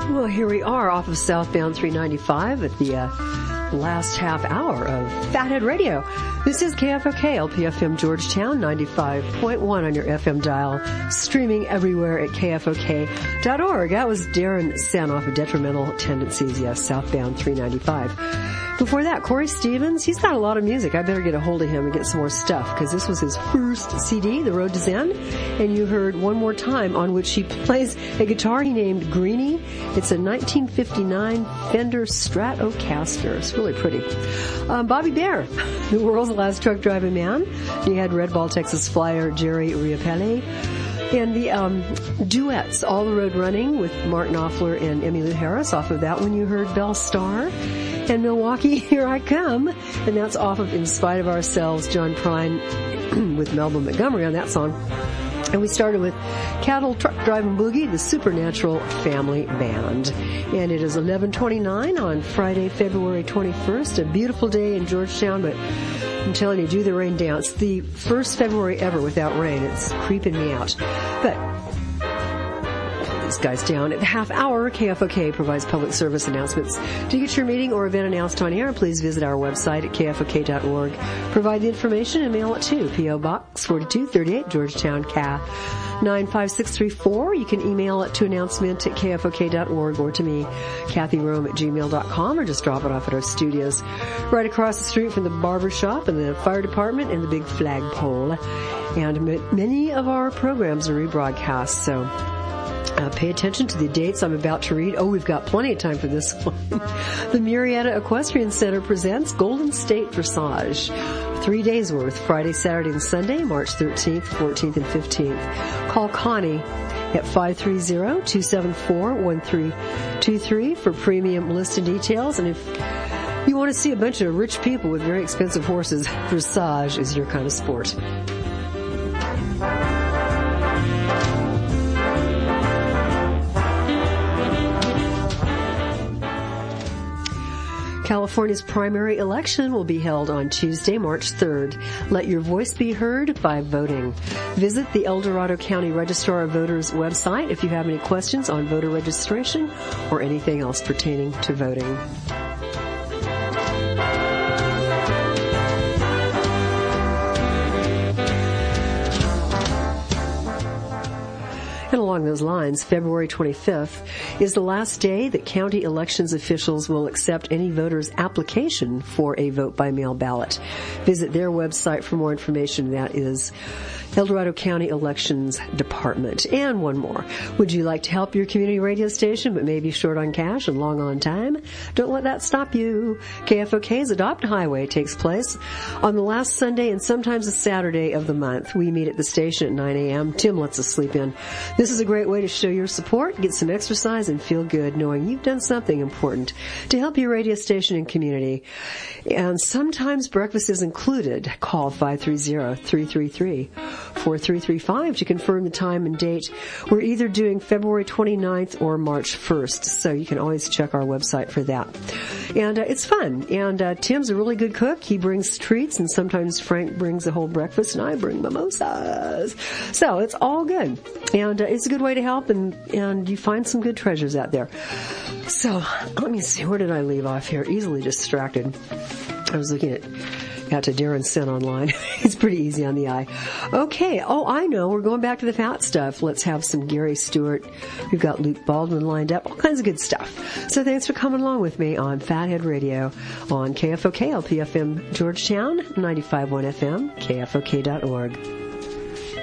Well, here we are off of Southbound 395 at the last half hour of Fathead Radio. This is KFOK, LPFM Georgetown, 95.1 on your FM dial, streaming everywhere at KFOK.org. That was Darren Sen off of Detrimental Tendencies, yes, Southbound 395. Before that, Corey Stevens, he's got a lot of music. I better get a hold of him and get some more stuff, because this was his first CD, The Road to Zen, and you heard One More Time, on which he plays a guitar he named Greenie. It's a 1959 Fender Stratocaster. It's really pretty. Bobby Bare, the world's last truck driving man. He had Red Ball Texas Flyer Jerry Riapelli. And the duets, All the Road Running with Mark Knopfler and Emmylou Harris. Off of that one you heard Belle Starr. And Milwaukee, Here I Come. And that's off of In Spite of Ourselves, John Prine with Melba Montgomery on that song. And we started with Cattle Truck Driving Boogie, the Supernatural Family Band. And it is 11:29 on Friday, February 21st. A beautiful day in Georgetown, but I'm telling you, do the rain dance. The first February ever without rain. It's creeping me out. But these guys down at half hour, KFOK provides public service announcements. To get your meeting or event announced on air, please visit our website at kfok.org. Provide the information and mail it to P.O. Box 4238, Georgetown, CA 95634. You can email it to announcement at kfok.org or to me, kathyrome@gmail.com, or just drop it off at our studios right across the street from the barber shop and the fire department and the big flagpole. And many of our programs are rebroadcast, so pay attention to the dates I'm about to read. Oh, we've got plenty of time for this one. The Murrieta Equestrian Center presents Golden State Dressage. 3 days worth, Friday, Saturday, and Sunday, March 13th, 14th, and 15th. Call Connie at 530-274-1323 for premium list and details. And if you want to see a bunch of rich people with very expensive horses, dressage is your kind of sport. California's primary election will be held on Tuesday, March 3rd. Let your voice be heard by voting. Visit the El Dorado County Registrar of Voters website if you have any questions on voter registration or anything else pertaining to voting. And along those lines, February 25th is the last day that county elections officials will accept any voter's application for a vote-by-mail ballot. Visit their website for more information. That is El Dorado County Elections Department. And one more. Would you like to help your community radio station but maybe short on cash and long on time? Don't let that stop you. KFOK's Adopt a Highway takes place on the last Sunday and sometimes a Saturday of the month. We meet at the station at 9 a.m. Tim lets us sleep in. This is a great way to show your support, get some exercise, and feel good knowing you've done something important to help your radio station and community. And sometimes breakfast is included. Call 530-333-4335 to confirm the time and date. We're either doing February 29th or March 1st, so you can always check our website for that. And it's fun. And Tim's a really good cook. He brings treats, and sometimes Frank brings a whole breakfast, and I bring mimosas. So it's all good. And it's a good way to help, and you find some good treasures out there. So let me see, where did I leave off here? Easily distracted. I was looking at got to Darren Sen online. It's pretty easy on the eye. Okay. Oh, I know. We're going back to the fat stuff. Let's have some Gary Stewart. We've got Luke Baldwin lined up. All kinds of good stuff. So thanks for coming along with me on Fathead Radio on KFOK, LPFM Georgetown, 95.1 FM, KFOK.org.